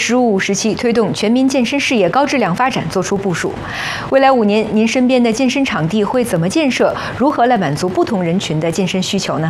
“15 17”推动全民健身事业高质量发展作出部署。未来5年，您身边的健身场地会怎么建设？如何来满足不同人群的健身需求呢？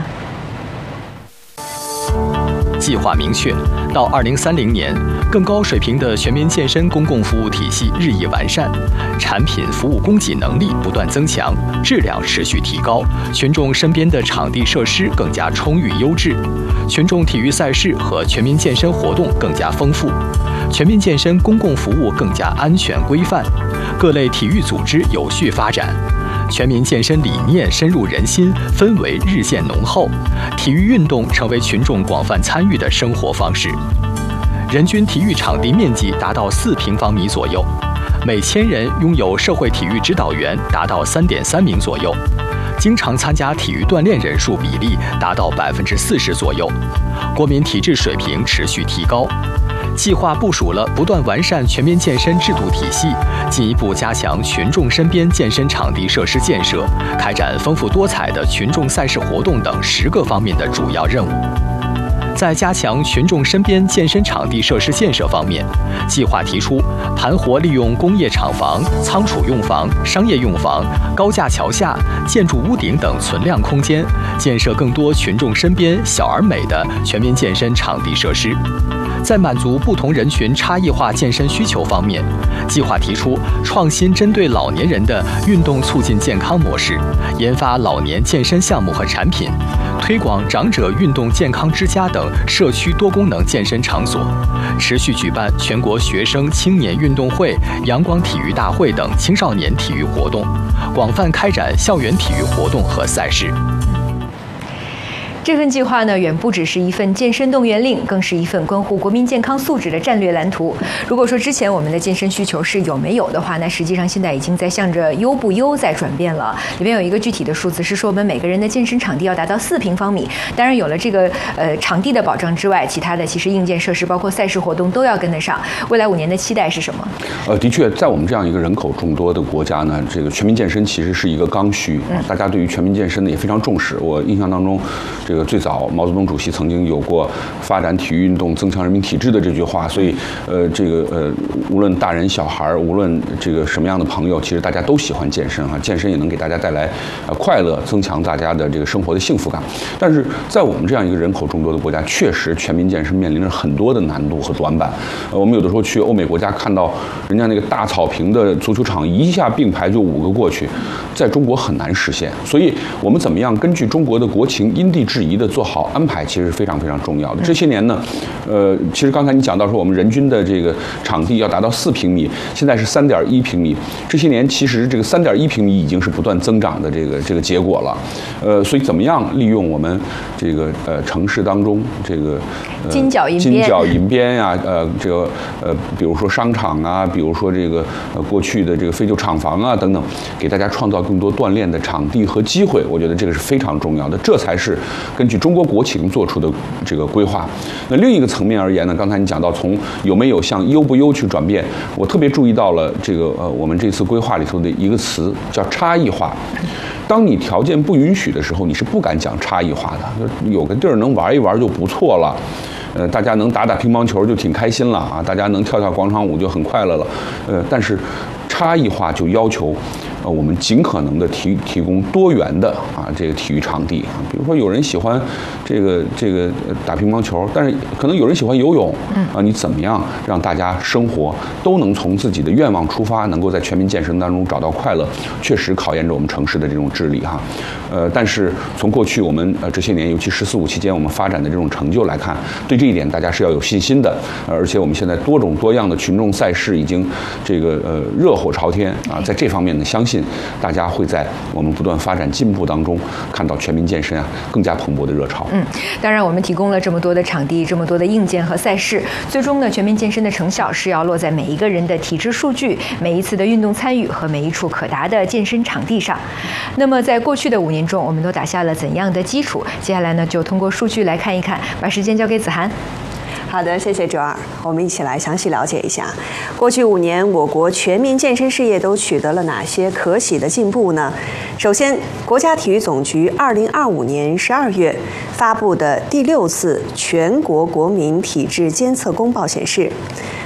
计划明确，到2030年，更高水平的全民健身公共服务体系日益完善，产品服务供给能力不断增强，质量持续提高，群众身边的场地设施更加充裕优质，群众体育赛事和全民健身活动更加丰富，全民健身公共服务更加安全规范，各类体育组织有序发展。全民健身理念深入人心，氛围日渐浓厚，体育运动成为群众广泛参与的生活方式。人均体育场地面积达到4平方米左右，每1000人拥有社会体育指导员达到3.3名左右，经常参加体育锻炼人数比例达到40%左右，国民体质水平持续提高。计划部署了不断完善全民健身制度体系，进一步加强群众身边健身场地设施建设，开展丰富多彩的群众赛事活动等10个方面的主要任务。在加强群众身边健身场地设施建设方面，计划提出盘活利用工业厂房、仓储用房、商业用房、高架桥下、建筑屋顶等存量空间，建设更多群众身边小而美的全民健身场地设施。在满足不同人群差异化健身需求方面，计划提出创新针对老年人的运动促进健康模式，研发老年健身项目和产品，推广长者运动健康之家等社区多功能健身场所，持续举办全国学生青年运动会、阳光体育大会等青少年体育活动，广泛开展校园体育活动和赛事。 这份计划呢，远不只是一份健身动员令，更是一份关乎国民健康素质的战略蓝图。如果说之前我们的健身需求是有没有的话，那实际上现在已经在向着优不优在转变了。里面有一个具体的数字是说，我们每个人的健身场地要达到4平方米。当然，有了这个场地的保障之外，其他的其实硬件设施，包括赛事活动都要跟得上。未来5年的期待是什么？ 的确，在我们这样一个人口众多的国家呢，这个全民健身其实是一个刚需，大家对于全民健身呢也非常重视。我印象当中，这个最早毛泽东主席曾经有过发展体育运动增强人民体质的这句话，所以无论大人小孩，无论这个什么样的朋友，其实大家都喜欢健身啊，健身也能给大家带来快乐，增强大家的这个生活的幸福感。但是在我们这样一个人口众多的国家，确实全民健身面临着很多的难度和短板。我们有的时候去欧美国家看到人家那个大草坪的足球场一下并排就5个过去，在中国很难实现。所以我们怎么样根据中国的国情因地制宜的做好安排，其实是非常非常重要的。这些年呢，其实刚才你讲到说我们人均的这个场地要达到4平米，现在是3.1平米。这些年其实这个3.1平米已经是不断增长的这个结果了。所以怎么样利用我们这个城市当中这个金角银边呀，比如说商场啊，比如说这个过去的这个废旧厂房啊等等，给大家创造更多锻炼的场地和机会，我觉得这个是非常重要的。这才是根据中国国情做出的这个规划。那另一个层面而言呢，刚才你讲到从有没有向优不优去转变，我特别注意到了这个我们这次规划里头的一个词叫差异化。当你条件不允许的时候，你是不敢讲差异化的，有个地儿能玩一玩就不错了。大家能打打乒乓球就挺开心了啊，大家能跳跳广场舞就很快乐了。但是差异化就要求我们尽可能的提供多元的这个体育场地啊，比如说有人喜欢这个打乒乓球，但是可能有人喜欢游泳你怎么样让大家生活都能从自己的愿望出发，能够在全民健身当中找到快乐，确实考验着我们城市的这种治理哈。但是从过去我们这些年，尤其14、15期间我们发展的这种成就来看，对这一点大家是要有信心的。而且我们现在多种多样的群众赛事已经这个热火朝天啊，在这方面呢，相信大家会在我们不断发展进步当中，看到全民健身更加蓬勃的热潮。 当然我们提供了这么多的场地，这么多的硬件和赛事，最终呢，全民健身的成效是要落在每一个人的体质数据、每一次的运动参与和每一处可达的健身场地上。那么在过去的5年中，我们都打下了怎样的基础？接下来呢，就通过数据来看一看，把时间交给子涵。 好的，谢谢周二。我们一起来详细了解一下，过去5年我国全民健身事业都取得了哪些可喜的进步呢？首先，国家体育总局2025年12月发布的第6次全国国民体质监测公报显示，